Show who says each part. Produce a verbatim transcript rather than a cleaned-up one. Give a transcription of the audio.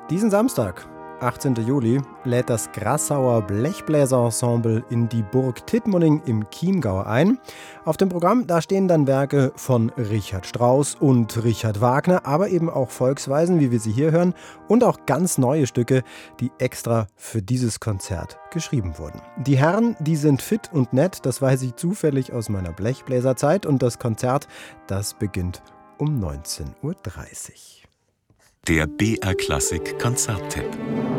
Speaker 1: Diesen Samstag, achtzehnten Juli, lädt das Grassauer Blechbläserensemble in die Burg Tittmoning im Chiemgau ein. Auf dem Programm, da stehen dann Werke von Richard Strauss und Richard Wagner, aber eben auch Volksweisen, wie wir sie hier hören, und auch ganz neue Stücke, die extra für dieses Konzert geschrieben wurden. Die Herren, die sind fit und nett, das weiß ich zufällig aus meiner Blechbläserzeit, und das Konzert, das beginnt um neunzehn Uhr dreißig.
Speaker 2: Der B R Klassik Konzerttipp.